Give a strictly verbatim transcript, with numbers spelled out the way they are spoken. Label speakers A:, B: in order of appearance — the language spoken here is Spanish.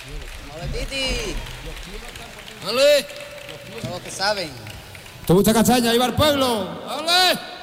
A: Titi.
B: ¡Ale!
A: Todos que saben.
C: ¿Te gusta castaña? ¡Viva el pueblo! ¡Ale!